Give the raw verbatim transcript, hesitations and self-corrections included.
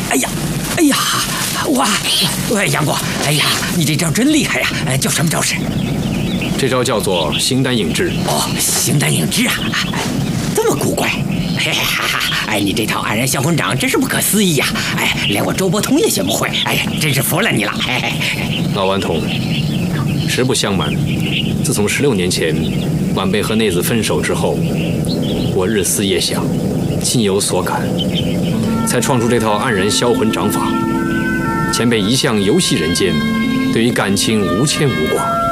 哎呀，哎呀，哇，喂，杨过，哎呀，你这招真厉害呀！哎，叫什么招式？ 这招叫做形单影只。 哦，形单影只啊，这么古怪。嘿哈哈！哎，你这套黯然销魂掌真是不可思议呀！哎，连我周伯通也学不会。哎，真是服了你了。嘿嘿。 老顽童，实不相瞒，自从十六年前晚辈和内子分手之后，我日思夜想，心有所感，才创出这套黯然销魂掌法。前辈一向游戏人间，对于感情无牵无挂。